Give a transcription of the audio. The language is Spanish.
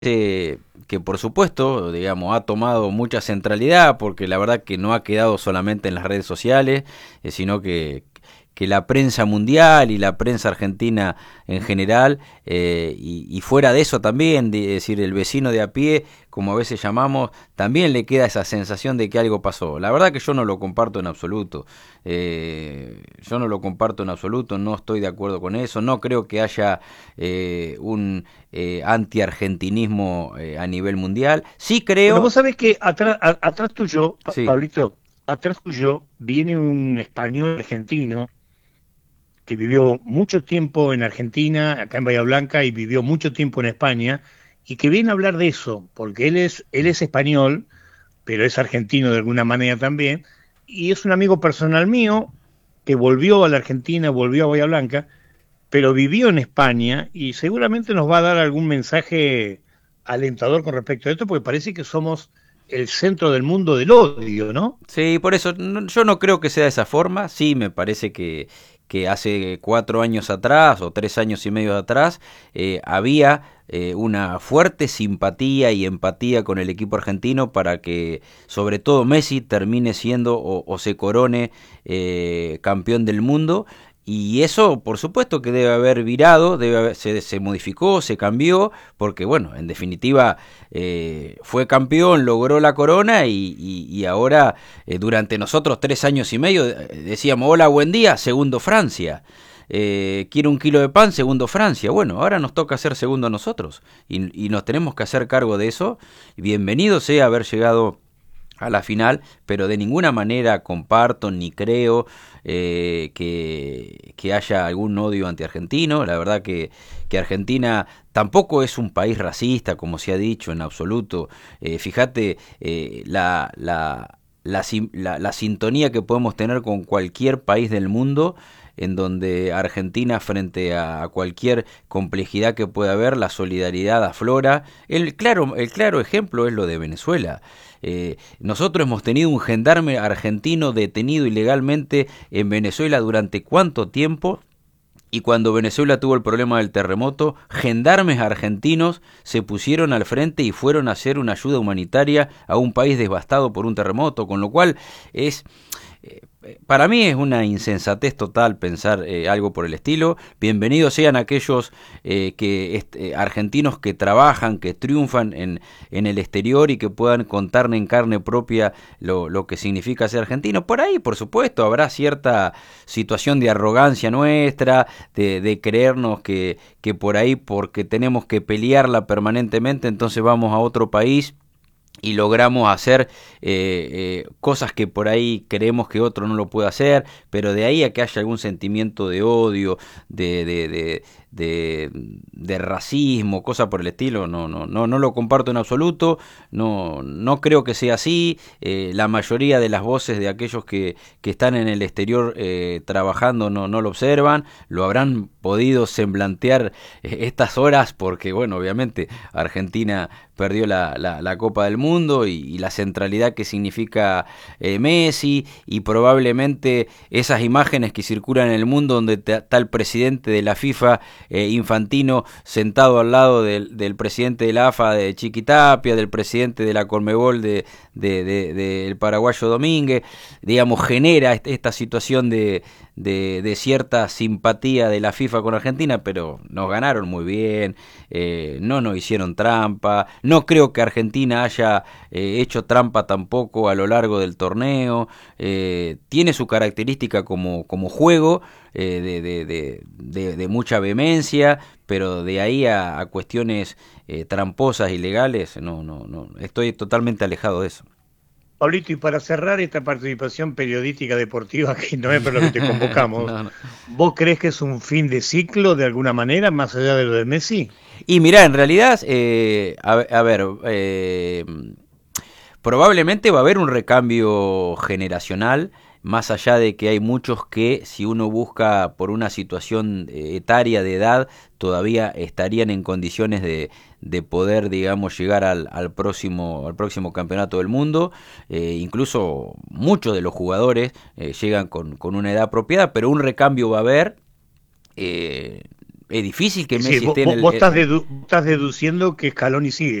que por supuesto, digamos, ha tomado mucha centralidad porque la verdad que no ha quedado solamente en las redes sociales, sino que la prensa mundial y la prensa argentina en general, y fuera de eso también, es decir, el vecino de a pie, como a veces llamamos, también le queda esa sensación de que algo pasó. La verdad que yo no lo comparto en absoluto. Yo no lo comparto en absoluto, no estoy de acuerdo con eso, no creo que haya un anti-argentinismo a nivel mundial. Sí Bueno, creo, vos sabés que atrás tuyo, sí, Pablito, atrás tuyo viene un español argentino que vivió mucho tiempo en Argentina, acá en Bahía Blanca, y vivió mucho tiempo en España, y que viene a hablar de eso, porque él es español, pero es argentino de alguna manera también, y es un amigo personal mío que volvió a la Argentina, volvió a Bahía Blanca, pero vivió en España y seguramente nos va a dar algún mensaje alentador con respecto a esto, porque parece que somos el centro del mundo del odio, ¿no? sí, por eso yo no creo que sea de esa forma. Sí, me parece que hace 4 años atrás o 3 años y medio atrás había una fuerte simpatía y empatía con el equipo argentino para que sobre todo Messi termine siendo o se corone campeón del mundo. Y eso, por supuesto, que debe haber virado, se modificó, se cambió, porque bueno, en definitiva fue campeón, logró la corona y ahora durante nosotros 3 años y medio decíamos, hola, buen día, segundo Francia. Quiero un kilo de pan, segundo Francia. Bueno, ahora nos toca ser segundo a nosotros y nos tenemos que hacer cargo de eso. Bienvenido sea haber llegado a la final, pero de ninguna manera comparto ni creo que haya algún odio anti-argentino. La verdad que Argentina tampoco es un país racista, como se ha dicho en absoluto. Fíjate la sintonía que podemos tener con cualquier país del mundo, en donde Argentina, frente a cualquier complejidad que pueda haber, la solidaridad aflora. El claro ejemplo es lo de Venezuela. Nosotros hemos tenido un gendarme argentino detenido ilegalmente en Venezuela durante cuánto tiempo. Y cuando Venezuela tuvo el problema del terremoto, gendarmes argentinos se pusieron al frente y fueron a hacer una ayuda humanitaria a un país devastado por un terremoto, con lo cual es para mí es una insensatez total pensar algo por el estilo. Bienvenidos sean aquellos argentinos que trabajan, que triunfan en el exterior y que puedan contar en carne propia lo que significa ser argentino. Por ahí, por supuesto, habrá cierta situación de arrogancia nuestra, de creernos que por ahí, porque tenemos que pelearla permanentemente, entonces vamos a otro país y logramos hacer cosas que por ahí creemos que otro no lo puede hacer, pero de ahí a que haya algún sentimiento de odio, de racismo, cosa por el estilo, no lo comparto en absoluto, no creo que sea así. La mayoría de las voces de aquellos que están en el exterior trabajando no lo observan, lo habrán podido semblantear estas horas porque, bueno, obviamente Argentina perdió la Copa del Mundo y la centralidad que significa Messi, y probablemente esas imágenes que circulan en el mundo donde está el presidente de la FIFA, Infantino, sentado al lado del presidente de la AFA, de Chiquitapia, del presidente de la Conmebol, del paraguayo Domínguez, digamos, genera esta situación de cierta simpatía de la FIFA con Argentina, pero nos ganaron muy bien, no nos hicieron trampa, no creo que Argentina haya hecho trampa tampoco a lo largo del torneo. Tiene su característica como juego, de mucha vehemencia, pero de ahí a cuestiones tramposas, ilegales, no, estoy totalmente alejado de eso. Pablito, y para cerrar esta participación periodística deportiva, que no es para lo que te convocamos, No, no. ¿vos crees que es un fin de ciclo de alguna manera, más allá de lo de Messi? Y mirá, en realidad, a ver, probablemente va a haber un recambio generacional, más allá de que hay muchos que, si uno busca por una situación etaria de edad, todavía estarían en condiciones de poder, digamos, llegar al próximo campeonato del mundo. Incluso muchos de los jugadores llegan con una edad apropiada, pero un recambio va a haber. Es difícil que Sí, Messi esté en vos estás deduciendo que Scaloni sigue.